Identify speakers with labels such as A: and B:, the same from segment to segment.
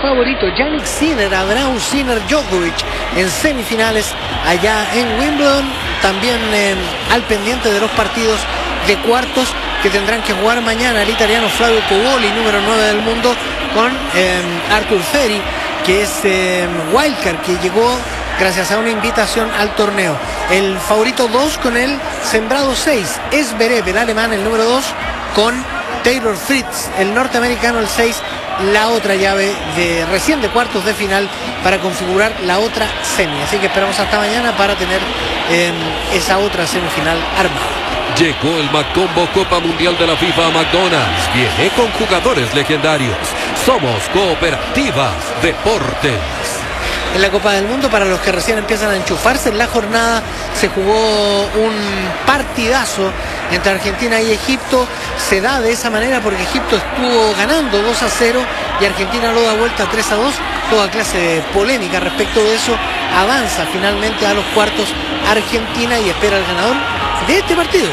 A: favorito Jannik Sinner, Abraham Sinner, Djokovic en semifinales allá en Wimbledon. También al pendiente de los partidos de cuartos que tendrán que jugar mañana el italiano Flavio Cobolli, número 9 del mundo, con Arthur Ferry, que es wildcard, que llegó gracias a una invitación al torneo. El favorito 2 con el sembrado 6 es Zverev, el alemán, el número 2, con Taylor Fritz, el norteamericano, el 6, la otra llave de recién de cuartos de final para configurar la otra semi. Así que esperamos hasta mañana para tener esa otra semifinal armada.
B: Llegó el Macombo Copa Mundial de la FIFA a McDonald's. Viene con jugadores legendarios. Somos Cooperativas Deportes.
A: En la Copa del Mundo, para los que recién empiezan a enchufarse, en la jornada se jugó un partidazo entre Argentina y Egipto. Se da de esa manera porque Egipto estuvo ganando 2-0 y Argentina lo da vuelta 3-2. Toda clase de polémica respecto de eso. Avanza finalmente a los cuartos Argentina y espera el ganador de este partido,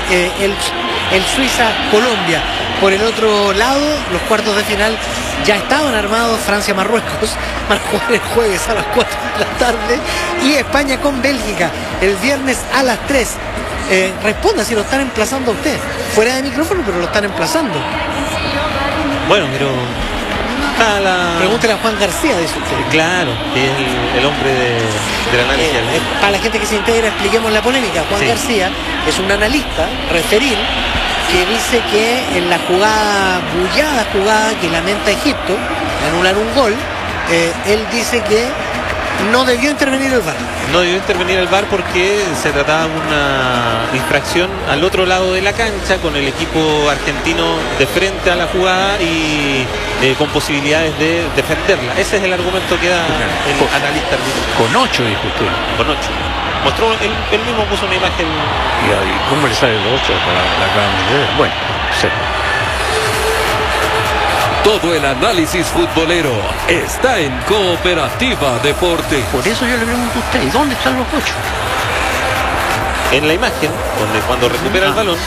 A: el Suiza-Colombia. Por el otro lado, los cuartos de final ya estaban armados. Francia-Marruecos van a jugar el jueves a las 4 de la tarde y España con Bélgica el viernes a las 3. Responda si lo están emplazando a usted. Fuera de micrófono, pero lo están emplazando.
C: Bueno, pero
A: pregúntele a Juan García, dice usted.
C: Claro, que es el hombre del análisis.
A: Para la gente que se integra, expliquemos la polémica. Juan García es un analista referil que dice que en la bullada jugada que lamenta Egipto, anular un gol, él dice que no debió intervenir el VAR.
C: No debió intervenir el VAR porque se trataba de una infracción al otro lado de la cancha, con el equipo argentino de frente a la jugada y con posibilidades de defenderla. Ese es el argumento que da el analista.
D: Con 8, dijo usted.
C: Con 8. Mostró, él mismo puso una imagen.
D: ¿Y cómo le sale el 8 para la cámara? Bueno, sí.
B: Todo el análisis futbolero está en Cooperativa Deportes.
A: Por eso yo le pregunto a usted, ¿y dónde están los 8?
C: En la imagen, cuando recupera el balón,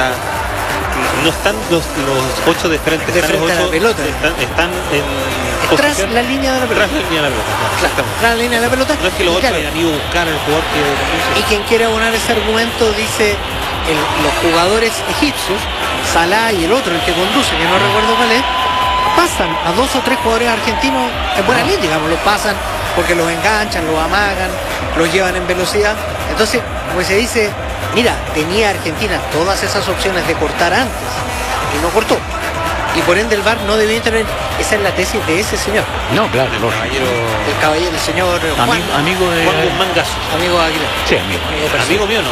C: no están los 8 de frente,
A: de frente a la pelota.
C: Están en
A: tras la línea de la pelota.
C: Tras la línea de la pelota.
A: Tras la línea de la pelota.
C: No es que los 8 hayan ido a buscar al jugador que...
A: Y quien quiere abonar ese argumento dice los jugadores egipcios, Salah y el otro, el que conduce, que no recuerdo cuál es, pasan a 2 o 3 jugadores argentinos en buena línea, digamos, los pasan porque los enganchan, los amagan, los llevan en velocidad. Entonces, pues se dice, mira, tenía Argentina todas esas opciones de cortar antes y no cortó. Y por ende el VAR no debió intervenir. Esa es la tesis de ese señor.
D: No, claro,
A: el caballero, el señor Juan,
D: amigo de
C: Juan Guzmán Gasso.
A: Amigo de Aguilar.
D: Sí, amigo.
C: Amigo mío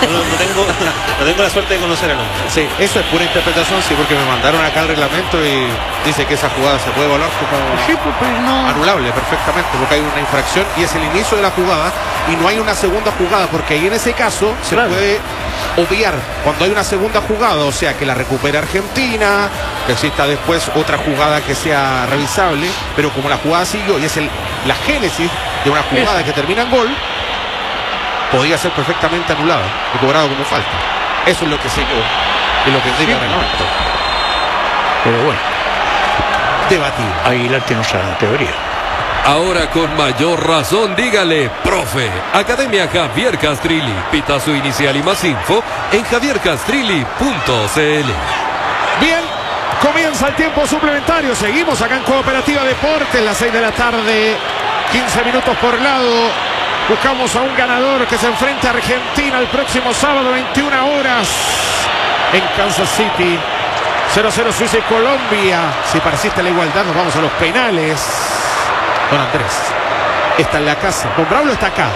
C: no tengo la suerte de conocer al hombre.
E: Sí, eso es pura interpretación, sí, porque me mandaron acá el reglamento y dice que esa jugada se puede evaluar como anulable perfectamente, porque hay una infracción y es el inicio de la jugada y no hay una segunda jugada, porque ahí en ese caso se puede obviar cuando hay una segunda jugada, o sea, que la recupere Argentina, que exista después otra jugada que sea revisable, pero como la jugada siguió y es la génesis de una jugada que termina en gol, podría ser perfectamente anulada y cobrado como falta. Eso es lo que sé yo y lo que indica el reglamento.
D: Pero bueno,
E: debatido.
D: Aguilar tiene otra teoría.
B: Ahora con mayor razón, dígale, profe. Academia Javier Castrilli. Pitazo inicial y más info en javiercastrilli.cl.
E: Bien, comienza el tiempo suplementario. Seguimos acá en Cooperativa Deportes, las 6 de la tarde, 15 minutos por lado. Buscamos a un ganador que se enfrenta a Argentina el próximo sábado, 21 horas, en Kansas City. 0-0 Suiza y Colombia. Si persiste la igualdad, nos vamos a los penales. Don Andrés está en la casa. Don Braulio está acá.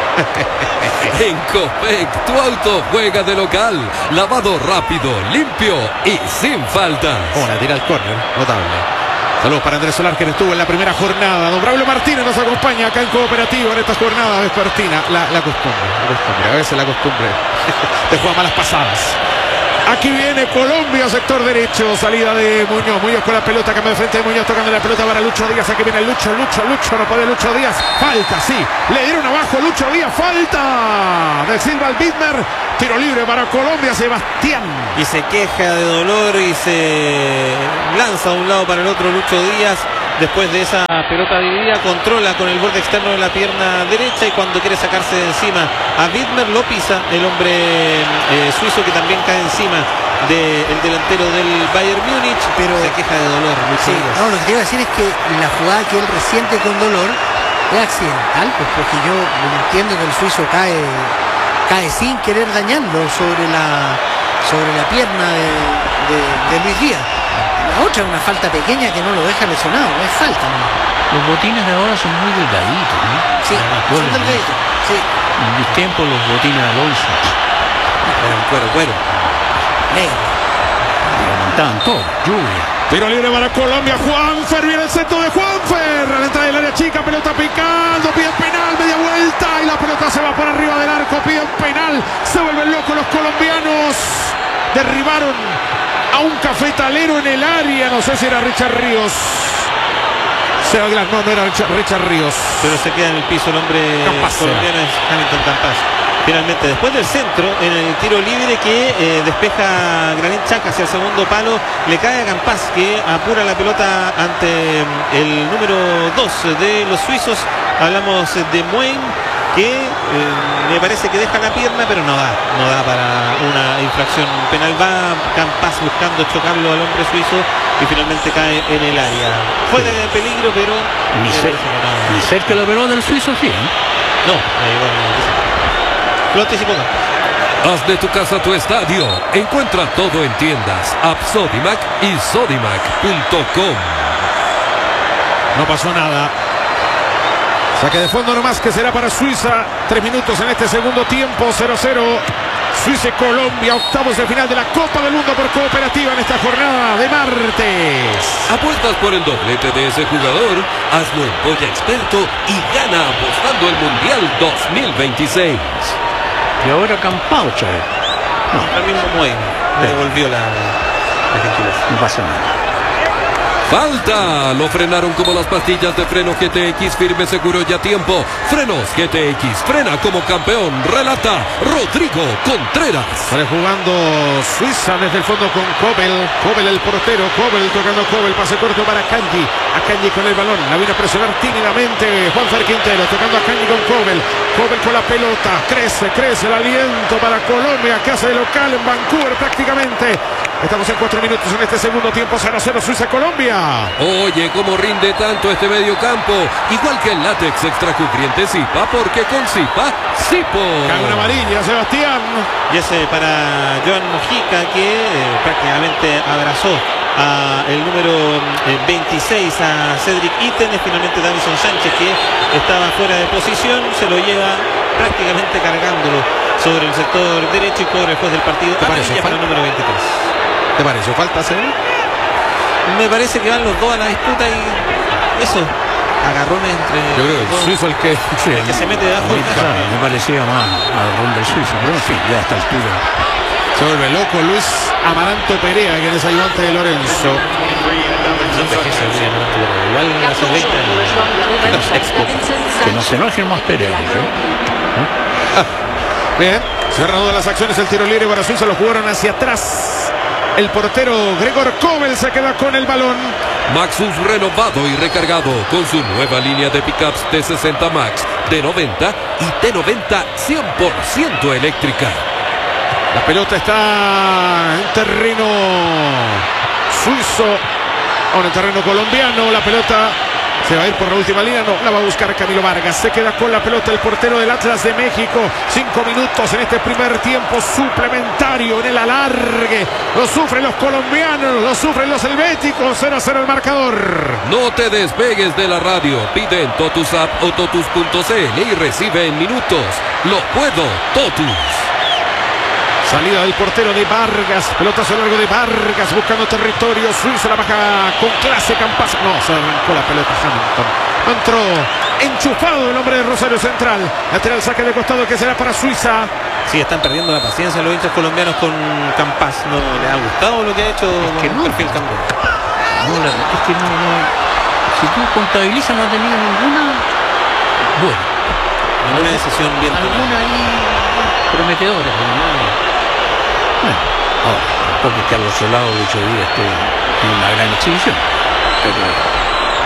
B: En Copec, tu auto juega de local. Lavado rápido, limpio y sin faltas.
E: Oh, la tira al córner, notable. Saludos para Andrés Solar, quien estuvo en la primera jornada. Don Braulio Martínez nos acompaña acá en Cooperativa en esta jornada vespertina. La costumbre, a veces la costumbre te juega malas pasadas. Aquí viene Colombia, sector derecho, salida de Muñoz. Muñoz con la pelota, cambio de frente de Muñoz, tocando la pelota para Lucho Díaz. Aquí viene Lucho, no puede Lucho Díaz. Falta, sí, le dieron abajo Lucho Díaz, falta de Silva al Bismer. Tiro libre para Colombia, Sebastián.
C: Y se queja de dolor y se lanza de un lado para el otro Lucho Díaz. después de esa pelota dividida, controla con el borde externo de la pierna derecha y cuando quiere sacarse de encima a Widmer lo pisa el hombre suizo, que también cae encima del delantero del Bayern Múnich, pero se queja de dolor.
A: Sí, no, lo que te iba a decir es que la jugada que él resiente con dolor es accidental, pues porque yo entiendo que el suizo cae sin querer dañarlo sobre la pierna de Luis Díaz. La otra es una falta pequeña que no lo deja lesionado, es falta, ¿no?
D: Los botines de ahora son muy delgaditos, ¿no?
A: Sí, son delgaditos, sí.
D: En mis tiempos los botines de Alonso
C: Cuero.
A: Negro.
D: levantaban todo, lluvia.
F: Tiro libre para Colombia. Juanfer, viene el centro de Juanfer. A la entrada del área chica, pelota picando. Piden penal, media vuelta. Y la pelota se va por arriba del arco. Piden penal. Se vuelven locos los colombianos. Derribaron a un cafetalero en el área. No sé si era Richard Ríos. No era Richard Ríos.
C: Pero se queda en el piso el hombre colombiano, es Hamilton Campas. Finalmente, después del centro, en el tiro libre que despeja Granit Xhaka hacia el segundo palo, le cae a Campas, que apura la pelota ante el número 2 de los suizos. Hablamos de Moen, que me parece que deja la pierna, pero no da para una infracción penal. Va Campas buscando chocarlo al hombre suizo y finalmente cae en el área. Fue de peligro, pero
D: ni cerca de la pelota del suizo, sí, ¿eh?
C: No, lo anticipó.
B: Haz de tu casa tu estadio. Encuentra todo en tiendas, App Sodimac y Sodimac.com.
F: No pasó nada. Saque de fondo nomás, que será para Suiza. 3 minutos en este segundo tiempo. 0-0. Suiza y Colombia, octavos de final de la Copa del Mundo por Cooperativa en esta jornada de martes.
B: Apuestas por el doblete de ese jugador, hazlo en Polla Experto y gana apostando el Mundial 2026.
D: Y ahora Campao, Chávez.
C: No, el mismo Moen le devolvió la gentileza.
D: No pasa nada.
B: ¡Falta! Lo frenaron como las pastillas de freno GTX, firme, seguro y a tiempo. Frenos GTX, frena como campeón. Relata Rodrigo Contreras.
F: Sale jugando Suiza desde el fondo con Kobel. Kobel el portero. Kobel tocando Kobel. Pase corto para Akanji. Akanji con el balón. La vino a presionar tímidamente Juanfer Quintero. Tocando a Akanji con Kobel. Kobel con la pelota. Crece el aliento para Colombia, que hace de local en Vancouver prácticamente. Estamos en 4 minutos en este segundo tiempo. 0-0 Suiza-Colombia.
B: Oye, cómo rinde tanto este medio campo. Igual que el látex extra cubriente Zipa, porque con Zipa, Zipo.
F: Cae una amarilla, Sebastián.
C: Y ese para Joan Mojica, que prácticamente abrazó a el número 26 a Cedric Itten. Y finalmente Davison Sánchez, que estaba fuera de posición, se lo lleva prácticamente cargándolo sobre el sector derecho y cobra el juez del partido.
F: ¿Te parece
C: para el número 23.
F: ¿Te pareció falta hacer?
C: Me parece que van los dos a la disputa y eso, agarrones entre
F: Yo creo que el suizo el que
C: se mete debajo del
D: Claro, me parecía más al ron del suizo, pero en fin, ya a esta altura.
F: se vuelve loco Luis Amaranto Perea, que es ayudante de Lorenzo.
C: Igual hace 20 años.
D: Que no se enojen más Perea,
F: Bien, cerrado las acciones, el tiro libre para Suiza, lo jugaron hacia atrás. El portero Gregor Kobel se queda con el balón.
B: Maxus renovado y recargado con su nueva línea de pickups T60 Max, T90 y T90 100% eléctrica.
F: La pelota está en terreno suizo, o en el terreno colombiano. La pelota se va a ir por la última línea, no, la va a buscar Camilo Vargas. Se queda con la pelota el portero del Atlas de México. 5 minutos en este primer tiempo suplementario en el alargue. Lo sufren los colombianos, lo sufren los helvéticos. 0-0 el marcador.
B: No te despegues de la radio. Pide en Totus App o Totus.cl y recibe en minutos. Lo puedo, Totus.
F: Salida del portero de Vargas. Pelotazo largo de Vargas buscando territorio. Suiza la baja con clase. Campas. No, se arrancó la pelota Hamilton. Entró enchufado el hombre de Rosario Central. Lateral saque de costado que será para Suiza.
C: Sí, están perdiendo la paciencia los hinchas colombianos con Campas. ¿No les ha gustado lo que ha hecho con perfil campeón?
D: Es que no. Si tú contabilizas, no ha tenido ninguna. Bueno.
C: Ninguna decisión bien tomada.
D: Alguna ahí prometedora. Bueno, ahora, tampoco es que Carlos Solado de 8 días esté en una gran exhibición. Pero